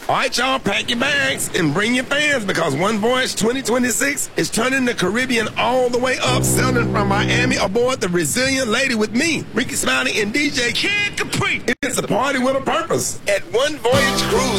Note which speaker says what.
Speaker 1: All right, y'all, pack your bags and bring your fans because One Voyage 2026 is turning the Caribbean all the way up, sailing from Miami aboard the Resilient Lady with me, Ricky Smiley, and DJ Kid Capri. It's a party with a purpose at One Voyage Cruise.